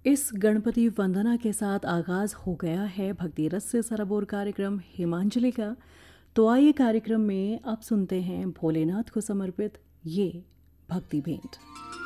इस गणपति वंदना के साथ आगाज हो गया है भक्ति रस से सराबोर कार्यक्रम हिमांजलि का। तो आइए कार्यक्रम में अब सुनते हैं भोलेनाथ को समर्पित ये भक्ति भेंट।